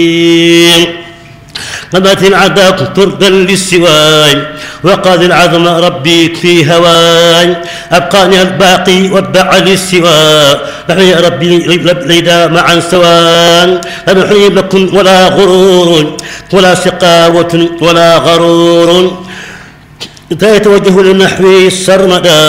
قضت العذاب طردا للسواي وقاد العظم ربي في هواي أبقاني الباقي واتبع للسواء نحن يا ربي ليدا معا سواء لا نحيي لكم ولا غرور ولا سقاوة ولا غرور يتوجه للنحو السرمدا